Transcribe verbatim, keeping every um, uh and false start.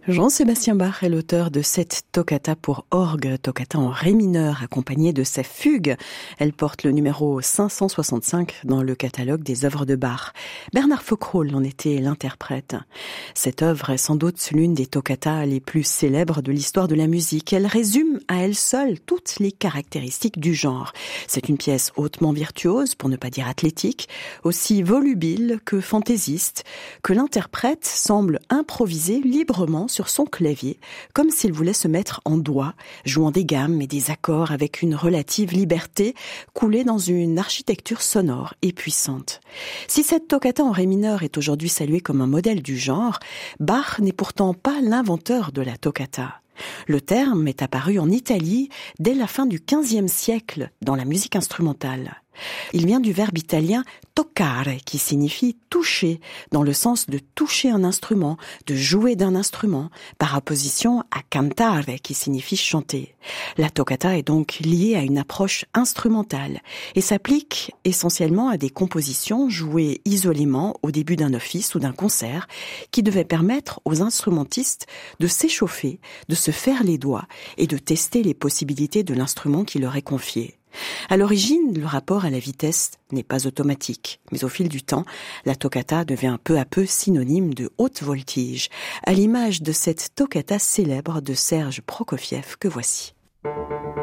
Jean-Sébastien Bach est l'auteur de cette toccata pour orgue, toccata en ré mineur, accompagnée de sa fugue. Elle porte le numéro cinq cent soixante-cinq dans le catalogue des œuvres de Bach. Bernard Fauckrol en était l'interprète. Cette œuvre est sans doute l'une des toccatas les plus célèbres de l'histoire de la musique. Elle résume à elle seule toutes les caractéristiques du genre. C'est une pièce hautement virtuose, pour ne pas dire athlétique, aussi volubile que fantaisiste, que l'interprète semble improviser librement sur son clavier, comme s'il voulait se mettre en doigt, jouant des gammes et des accords avec une relative liberté, coulée dans une architecture sonore et puissante. Si cette toccata en ré mineur est aujourd'hui saluée comme un modèle du genre, Bach n'est pourtant pas l'inventeur de la toccata. Le terme est apparu en Italie dès la fin du quinzième siècle dans la musique instrumentale. Il vient du verbe italien toccare, qui signifie toucher, dans le sens de toucher un instrument, de jouer d'un instrument, par opposition à cantare, qui signifie chanter. La toccata est donc liée à une approche instrumentale et s'applique essentiellement à des compositions jouées isolément au début d'un office ou d'un concert, qui devaient permettre aux instrumentistes de s'échauffer, de se faire les doigts et de tester les possibilités de l'instrument qui leur est confié. À l'origine, le rapport à la vitesse n'est pas automatique, mais au fil du temps, la toccata devient peu à peu synonyme de haute voltige, à l'image de cette toccata célèbre de Serge Prokofiev que voici.